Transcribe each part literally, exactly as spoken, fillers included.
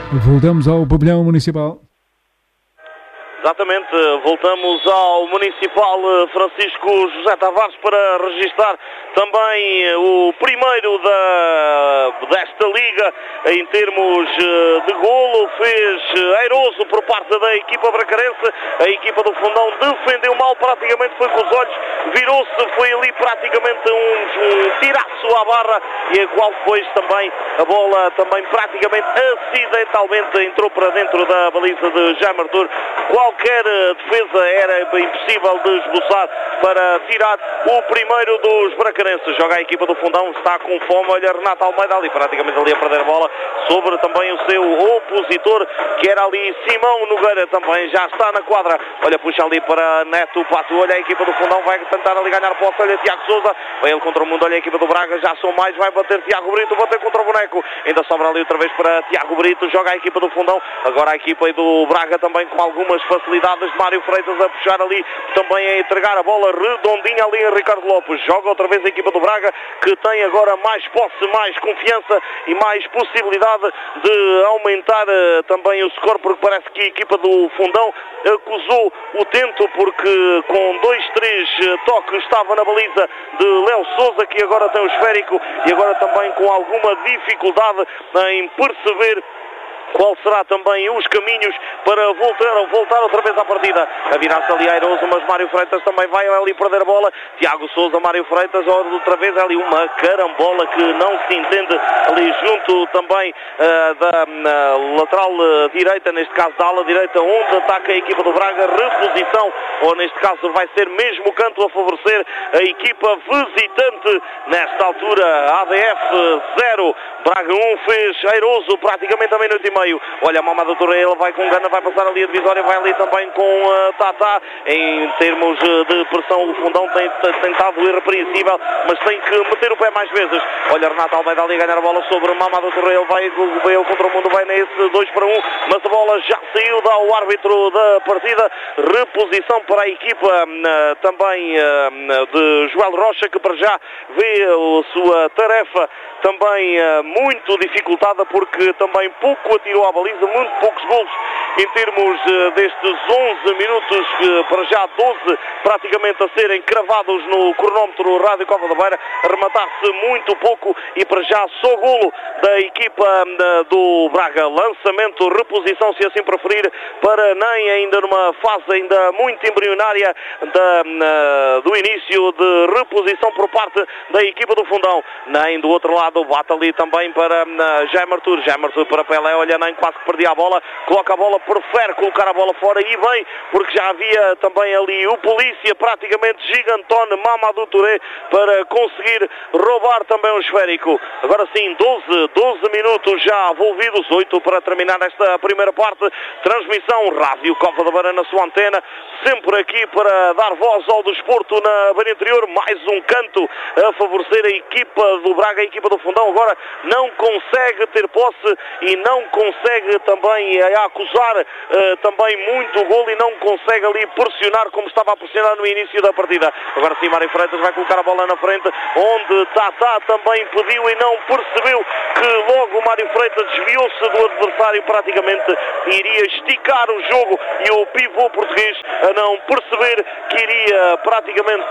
Voltamos ao pavilhão municipal. Exatamente, voltamos ao Municipal Francisco José Tavares para registrar também o primeiro da, desta liga em termos de golo. Fez airoso por parte da equipa bracarense. A equipa do Fundão defendeu mal, praticamente foi com os olhos, virou-se, foi ali praticamente um, um tiraço à barra, e a qual depois também a bola também praticamente acidentalmente entrou para dentro da baliza de Jaime Artur. Qualquer defesa era impossível de esboçar para tirar o primeiro dos bracarenses. Joga a equipa do Fundão, está com fome. Olha, Renato Almeida ali, praticamente ali a perder a bola sobre também o seu opositor, que era ali Simão Nogueira, também já está na quadra. Olha, puxa ali para Neto Pato. Olha, a equipa do Fundão vai tentar ali ganhar posse. Olha, Tiago Sousa, vai ele contra o mundo. Olha, a equipa do Braga, já são mais, vai bater Tiago Brito, bater contra o boneco. Ainda sobra ali outra vez para Tiago Brito. Joga a equipa do Fundão, agora a equipa do Braga também com algumas facilidades. Mário Freitas a puxar ali, também a entregar a bola redondinha ali a Ricardo Lopes. Joga outra vez a equipa do Braga, que tem agora mais posse, mais confiança e mais possibilidade de aumentar uh, também o score, porque parece que a equipa do Fundão acusou o tento, porque com dois, três uh, toques estava na baliza de Léo Sousa, que agora tem o esférico, e agora também com alguma dificuldade em perceber qual será também os caminhos para voltar, voltar outra vez à partida. A virar-se ali airoso, mas Mário Freitas também vai ali perder a bola. Tiago Sousa, Mário Freitas, outra vez ali uma carambola que não se entende ali junto também uh, da uh, lateral uh, direita, neste caso da ala direita, onde ataca a equipa do Braga. Reposição, ou neste caso vai ser mesmo o canto a favorecer a equipa visitante. Nesta altura, A D F zero, Braga um, fez airoso praticamente a meia-noite e meio. Olha, Mamadou Touré, ele vai com gana, vai passar ali a divisória, vai ali também com uh, Tata. Em termos uh, de pressão, o Fundão tem tentado irrepreensível, mas tem que meter o pé mais vezes. Olha, Renato Almeida ali a ganhar a bola sobre Mamadou Touré, ele vai, ele contra o mundo, vai nesse dois para um, mas a bola já saiu, dá o árbitro da partida. Reposição para a equipa uh, também uh, de Joel Rocha, que para já vê a sua tarefa também uh, muito dificultada, porque também pouco atirou à baliza, muito poucos golos em termos uh, destes onze minutos, uh, para já doze praticamente a serem cravados no cronómetro Rádio Cova da Beira, a rematar-se muito pouco, e para já só golo da equipa uh, do Braga. Lançamento, reposição, se assim preferir, para nem ainda numa fase ainda muito embrionária da, uh, do início de reposição por parte da equipa do Fundão. Nem do outro lado, bate ali também para uh, Jaime Artur, Jaime Artur para Pelé. Olha, nem quase que perdia a bola, coloca a bola, prefere colocar a bola fora, e bem, porque já havia também ali o polícia praticamente gigantone, Mamadou Touré, para conseguir roubar também o esférico. Agora sim, doze, doze minutos já envolvidos, oito para terminar esta primeira parte. Transmissão Rádio Cova da Beira na sua antena, sempre aqui para dar voz ao desporto na Beira Interior. Mais um canto a favorecer a equipa do Braga. A equipa do Fundão agora não consegue ter posse e não consegue também a acusar uh, também muito o golo, e não consegue ali pressionar como estava a pressionar no início da partida. Agora sim, Mário Freitas vai colocar a bola na frente, onde Tata também pediu e não percebeu que logo Mário Freitas desviou-se do adversário, praticamente iria esticar o jogo, e o pivô português a não perceber que iria praticamente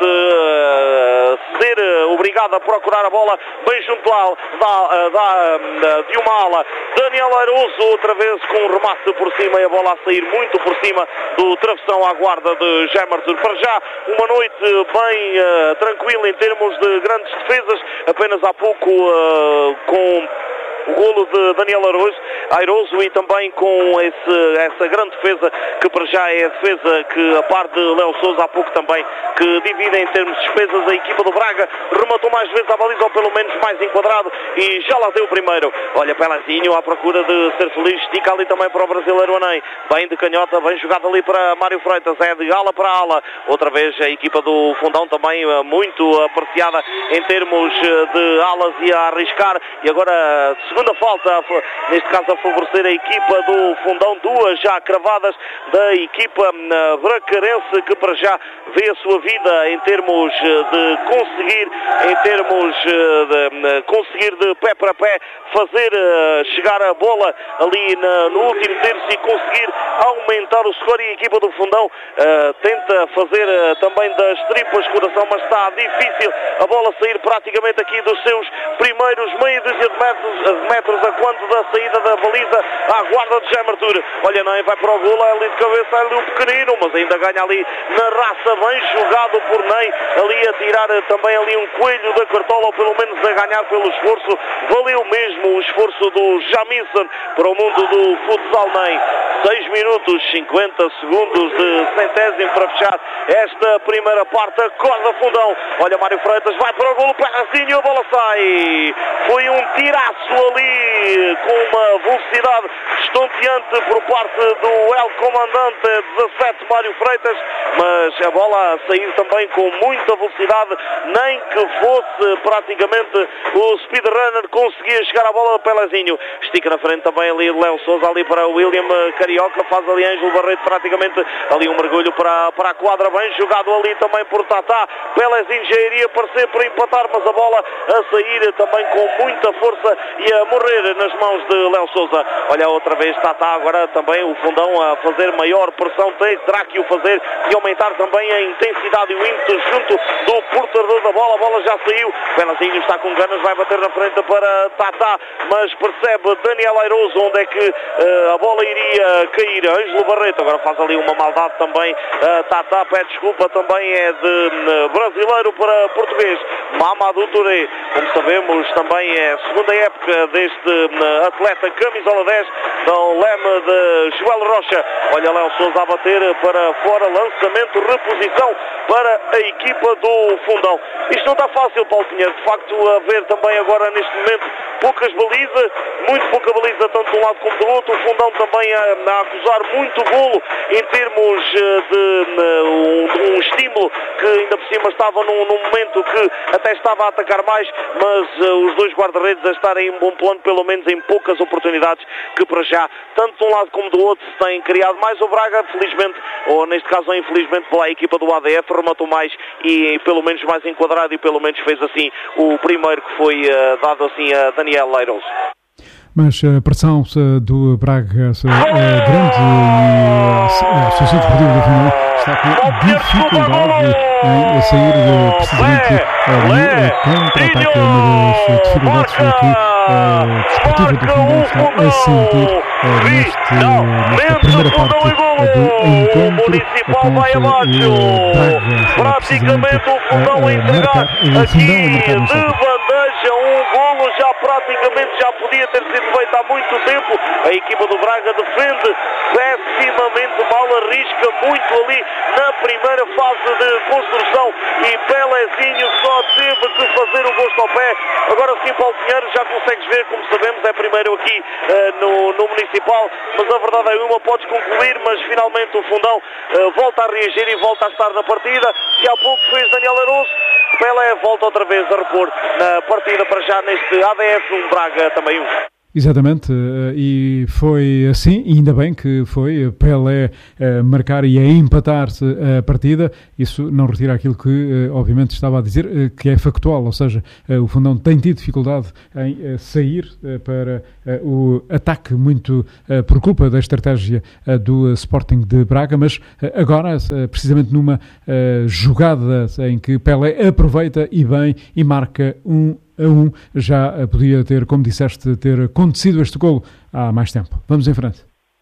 uh, ser uh, obrigado a procurar a bola bem junto à, da, da, de uma ala. Daniel Airoso outra vez com um remate por cima, e a bola a sair muito por cima do travessão à guarda de Jaime Artur. Para já uma noite bem uh, tranquila em termos de grandes defesas, apenas há pouco uh, com o golo de Daniel Airoso, e também com esse, essa grande defesa, que para já é a defesa que, a par de Léo Sousa há pouco também, que divide em termos de defesas. A equipa do Braga rematou mais vezes a baliza, ou pelo menos mais enquadrado, e já lá deu o primeiro. Olha, Pelazinho à procura de ser feliz, estica ali também para o brasileiro Anem, bem de canhota, bem jogado ali para Mário Freitas, é de ala para ala. Outra vez a equipa do Fundão também muito apreciada em termos de alas e a arriscar, e agora segunda falta, neste caso a para favorecer a equipa do Fundão, duas já cravadas da equipa bracarense, que para já vê a sua vida em termos de conseguir, em termos de conseguir de pé para pé, fazer chegar a bola ali no último terço e conseguir aumentar o score. E a equipa do Fundão uh, tenta fazer uh, também das tripas coração, mas está difícil a bola sair praticamente aqui dos seus primeiros meio dúzia de metros, de metros a quanto da saída da baliza à guarda de Jaime Arthur. Olha, não, vai para o golo, é ali de cabeça, é ali o pequenino, mas ainda ganha ali na raça, bem jogado por Ney, ali a tirar uh, também ali um coelho da cartola, ou pelo menos a ganhar pelo esforço. Valeu mesmo o esforço do Jamison para o mundo do futsal Ney. seis minutos, cinquenta segundos de centésimo para fechar esta primeira parte. Acorda Fundão. Olha, Mário Freitas vai para o golo, Perrazinho, a bola sai. Foi um tiraço ali com uma velocidade estonteante por parte do El Comandante dezassete, Mário Freitas, mas a bola a sair também com muita velocidade, nem que fosse praticamente o speedrunner conseguia chegar à bola. Pelezinho estica na frente também ali Léo Sousa, ali para William Carioca, faz ali Ângelo Barreto praticamente ali um mergulho para, para a quadra, bem jogado ali também por Tatá. Pelezinho já iria aparecer para empatar, mas a bola a sair também com muita força e a morrer nas mãos de Léo Sousa. Olha outra vez Tatá, agora também o Fundão a fazer maior pressão, terá que o fazer e aumentar também a intensidade e o ímpeto junto do portador da bola. A bola já saiu, Pelezinho está com ganas, vai bater na frente para Tatá, mas percebe Daniel Airoso onde é que uh, a bola iria cair. Ângelo Barreto agora faz ali uma maldade também, uh, Tatá pede desculpa, também é de uh, brasileiro para português. Mamadou Touré, como sabemos, também é a segunda época deste uh, atleta camisola dez, do leme de Joel Rocha. Olha Léo Sousa a bater para fora, lançamento, reposição para a equipa do Fundão. Isto não está fácil, Paulo Pinheiro, de facto, a ver também agora neste momento poucas balizas, muito pouca baliza tanto de um lado como do outro. O Fundão também a, a acusar muito golo em termos de um, um estímulo, que ainda por cima estava num, num momento que até estava a atacar mais, mas uh, os dois guarda-redes a estarem em bom plano, pelo menos em poucas oportunidades que para já, tanto de um lado como do outro, se têm criado mais. O Braga, felizmente, ou neste caso infelizmente pela equipa do A D F, rematou mais e pelo menos mais enquadrado, e pelo menos fez assim o primeiro, que foi uh, dado assim a Daniel Leiros. Mas a pressão do Braga é grande e a Associação Desportiva do Fundão está com dificuldade em sair precisamente ali contra-ataque. Uma das dificuldades que a Desportiva do Fundão está a sentir neste, nesta primeira parte do encontro, com o Braga precisamente a marcar, o Fundão a marcar um salto. Um golo já praticamente já podia ter sido feito há muito tempo. A equipa do Braga defende pessimamente mal, arrisca muito ali na primeira fase de construção e Pelezinho só teve que fazer o gosto ao pé. Agora sim, Paulo Pinheiro, já consegues ver, como sabemos, é primeiro aqui uh, no, no Municipal, mas a verdade é uma, podes concluir, mas finalmente o Fundão uh, volta a reagir e volta a estar na partida. E há pouco fez Daniel Aroso, Pelé volta outra vez a repor na partida para já neste A D F um Braga também um. Exatamente, e foi assim, e ainda bem que foi Pelé a marcar e a empatar-se a partida. Isso não retira aquilo que, obviamente, estava a dizer, que é factual, ou seja, o Fundão tem tido dificuldade em sair para o ataque, muito por culpa da estratégia do Sporting de Braga, mas agora, precisamente numa jogada em que Pelé aproveita e bem e marca um a um, já podia ter, como disseste, ter acontecido este golo há mais tempo. Vamos em frente.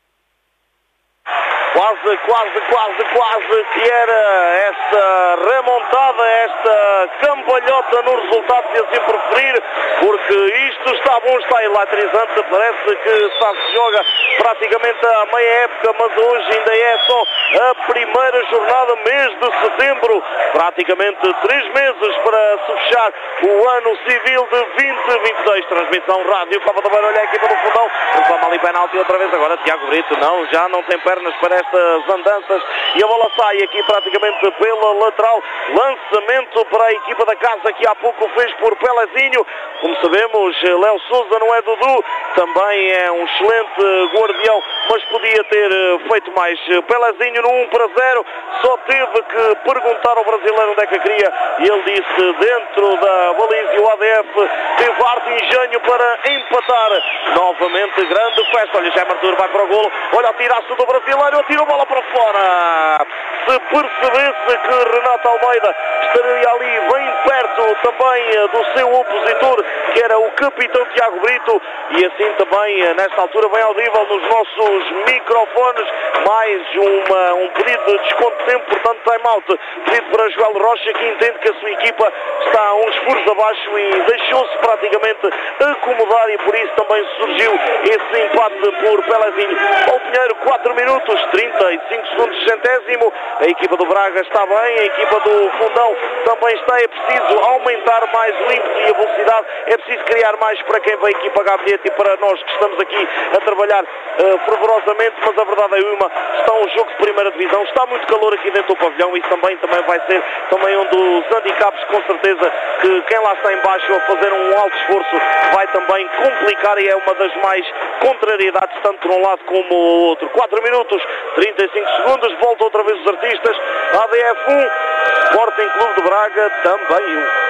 Quase, quase, quase, quase que era esta remontada, esta cambalhota no resultado, se assim preferir, porque isto está bom, está eletrizante, parece que está se joga praticamente a meia época, mas hoje ainda é só a primeira jornada, mês de setembro, praticamente três meses para se fechar o ano civil de vinte vinte e dois. Transmissão rádio Copa da Beira, olha a equipa do Fundão, reclama ali penalti outra vez, agora Tiago Brito, não, já não tem pernas para esta as andanças e a bola sai aqui praticamente pela lateral. Lançamento para a equipa da casa que há pouco fez por Pelezinho. Como sabemos, Léo Sousa não é Dudu, também é um excelente guardião, mas podia ter feito mais. Pelezinho no um para zero, só teve que perguntar ao brasileiro onde é que queria e ele disse dentro da baliza. E o A D F teve arte e engenho para empatar. Novamente grande festa. Olha, Jaime Arthur vai para o golo. Olha o tiraço do brasileiro, atira a bola para fora. Se percebesse que Renato Almeida estaria ali bem perto também do seu opositor, que era o capitão Tiago Brito, e assim também nesta altura vem audível nos nossos microfones mais uma, um pedido de desconto de tempo, portanto time-out pedido para Joel Rocha, que entende que a sua equipa está uns furos abaixo e deixou-se praticamente acomodar, e por isso também surgiu esse empate por Pelezinho. Paulo Pinheiro, quatro minutos, trinta e cinco segundos de centésimo. A equipa do Braga está bem, a equipa do Fundão também está. É preciso aumentar mais o ímpeto e a velocidade, é preciso criar mais para quem vem aqui pagar bilhete e para nós que estamos aqui a trabalhar uh, fervorosamente, mas a verdade é uma, está um jogo de primeira divisão, está muito calor aqui dentro do pavilhão, isso também, também vai ser também um dos handicaps, com certeza, que quem lá está em baixo a fazer um alto esforço vai também complicar, e é uma das mais contrariedades, tanto de um lado como do outro. quatro minutos, trinta e cinco segundos, volta outra vez os artistas. A D F um, Sporting Clube de Braga também um.